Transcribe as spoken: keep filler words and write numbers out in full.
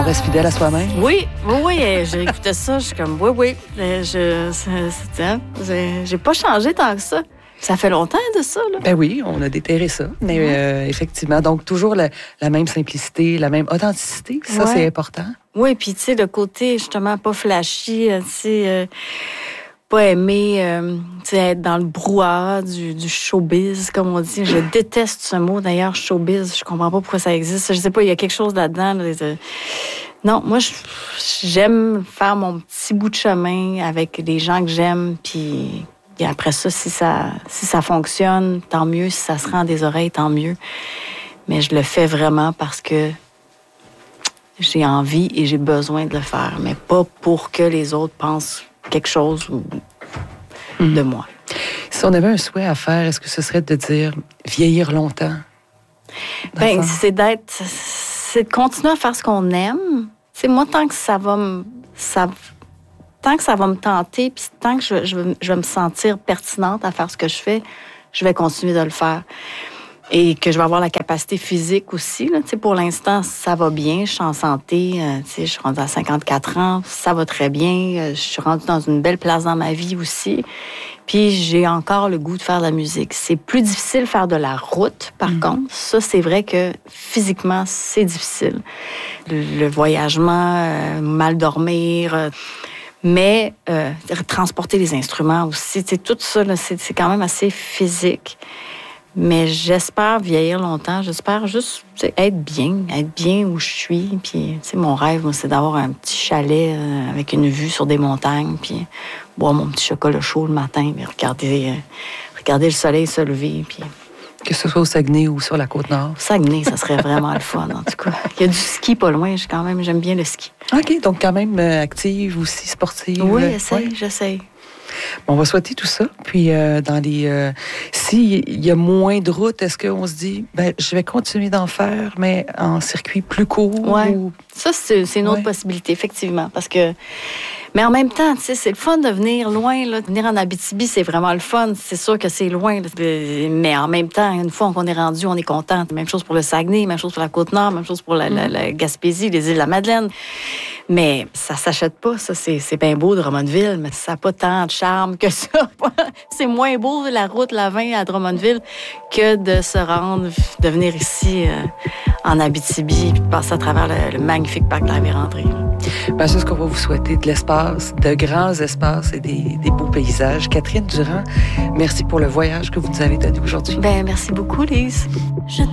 reste fidèle à soi-même? Oui, oui, oui. euh, J'ai écouté ça, je suis comme, oui, oui. euh, Je, c'est- c'est- hein, j'ai j'ai pas changé tant que ça. Ça fait longtemps de ça, là. Ben oui, on a déterré ça. Mais Ouais. euh, effectivement, donc toujours la, la même simplicité, la même authenticité. Ça, Ouais. c'est important. Oui, puis tu sais, le côté justement pas flashy, euh, tu sais, euh, pas aimer, euh, tu sais, être dans le brouhaha du, du showbiz, comme on dit. Je déteste ce mot, d'ailleurs, showbiz. Je comprends pas pourquoi ça existe. Je sais pas, il y a quelque chose là-dedans. là, de- Non, moi, je- j'aime faire mon petit bout de chemin avec les gens que j'aime, puis et après ça, si ça, si ça fonctionne, tant mieux. Si ça se rend des oreilles, tant mieux. Mais je le fais vraiment parce que j'ai envie et j'ai besoin de le faire, mais pas pour que les autres pensent quelque chose ou- de moi. Si on avait un souhait à faire, est-ce que ce serait de dire vieillir longtemps? Dans Ben, le fond? c'est d'être, c'est de continuer à faire ce qu'on aime. C'est moi tant que ça va me, ça, tant que ça va me tenter, puis tant que je, je, vais- je vais me sentir pertinente à faire ce que je fais, je vais continuer de le faire. Et que je vais avoir la capacité physique aussi. Là. Tu sais, pour l'instant, ça va bien. Je suis en santé. euh, tu sais, je suis rendue à cinquante-quatre ans. Ça va très bien. Euh, je suis rendue dans une belle place dans ma vie aussi. Puis j'ai encore le goût de faire de la musique. C'est plus difficile de faire de la route, par contre. Ça, c'est vrai que physiquement, c'est difficile. Le, le voyagement, euh, mal dormir... euh, mais euh, transporter les instruments aussi, tu sais, tout ça, là, c'est, c'est quand même assez physique. Mais j'espère vieillir longtemps. J'espère juste tu sais, être bien, être bien où je suis. Puis, tu sais, mon rêve, moi, c'est d'avoir un petit chalet euh, avec une vue sur des montagnes, puis boire mon petit chocolat chaud le matin, puis regarder, euh, regarder le soleil se lever. Puis Que ce soit au Saguenay ou sur la Côte-Nord. Saguenay, ça serait vraiment le fun, en tout cas. Il y a du ski pas loin, je- quand même, j'aime bien le ski. OK, donc quand même euh, active aussi, sportive. Oui, euh, essaye, ouais. j'essaye. On va souhaiter tout ça. Puis, euh, dans les. Euh, S'il y a moins de routes, est-ce qu'on se dit, ben, je vais continuer d'en faire, mais en circuit plus court? Ouais. Ou... Ça, c'est, c'est une autre Ouais. possibilité, effectivement. Parce que. Mais en même temps, tu sais, c'est le fun de venir loin. Là. Venir en Abitibi, c'est vraiment le fun. C'est sûr que c'est loin. Là. Mais en même temps, une fois qu'on est rendu, on est content. Même chose pour le Saguenay, même chose pour la Côte-Nord, même chose pour la, la, la Gaspésie, les îles de la Madeleine. Mais ça s'achète pas, ça. C'est, c'est bien beau, Drummondville, mais ça n'a pas tant de charme que ça. C'est moins beau, la route, la vingt à Drummondville, que de se rendre, de venir ici euh, en Abitibi, puis de passer à travers le, le magnifique parc de la Vérandrie. Ben, c'est ce qu'on va vous souhaiter, de l'espace, de grands espaces et des, des beaux paysages. Catherine Durand, merci pour le voyage que vous nous avez donné aujourd'hui. Ben, merci beaucoup, Lise. Je